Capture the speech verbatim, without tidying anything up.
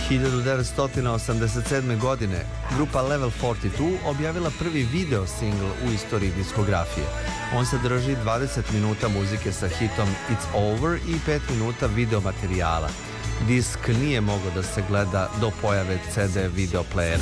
hiljadu devetsto osamdeset sedme. godine grupa Level četrdeset dva objavila prvi video singl u istoriji diskografije. On sadrži dvadeset minuta muzike sa hitom It's Over i pet minuta video materijala. Disk nije mogao da se gleda do pojave C D video playera.